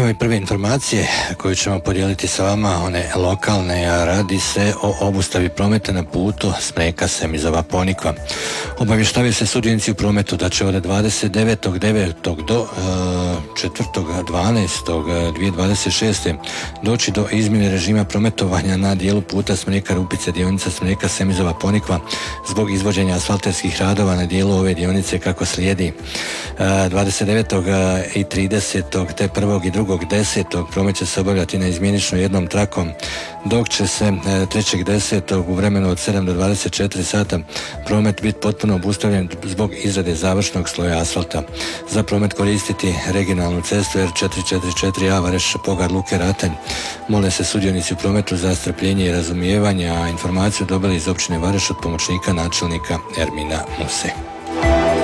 Evo i prve informacije koju ćemo podijeliti sa vama, one lokalne, a radi se o obustavi prometa na putu Smreka Semizova Ponikva. Obavještavaju se sudionici u prometu da će od 29.9. do 4.12.2026. doći do izmjene režima prometovanja na dijelu puta Smreka Rupice, dionica Smreka Semizova Ponikva zbog izvođenja asfalterskih radova na dijelu ove dionice kako slijedi. 29. i 30. te 1. i 2.10. promet će se obavljati na izmjenično jednom trakom, dok će se 3.10. u vremenu od 7 do 24 sata promet biti potpuno obustavljen zbog izrade završnog sloja asfalta. Za promet koristiti regionalnu cestu R444A Vareš Pogar Luke Ratanj. Mole se sudionici u prometu za strpljenje i razumijevanje, a informaciju dobili iz općine Vareš od pomoćnika načelnika Ermina Muse.